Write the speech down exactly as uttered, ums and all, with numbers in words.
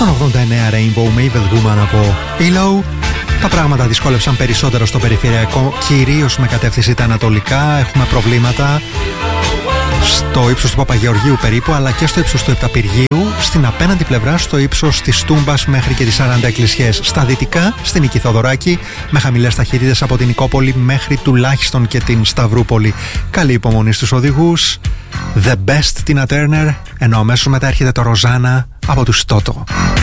Στον ογδόντα εννέα Rainbow Mavel Woman από Elo. Τα πράγματα δυσκόλεψαν περισσότερο στο περιφερειακό, κυρίως με κατεύθυνση τα ανατολικά. Έχουμε προβλήματα στο ύψος του Παπαγεωργίου περίπου, αλλά και στο ύψος του Επταπηργείου. Στην απέναντι πλευρά, στο ύψος της Τούμπας μέχρι και τις σαράντα εκκλησιές. Στα δυτικά, στην Νική Θοδωράκη, με χαμηλές ταχύτητες από την Νικόπολη μέχρι τουλάχιστον και την Σταυρούπολη. Καλή υπομονή στους οδηγούς. The Best, Tina Turner, ενώ αμέσως μετά έρχεται το Rosanna από τους Toto.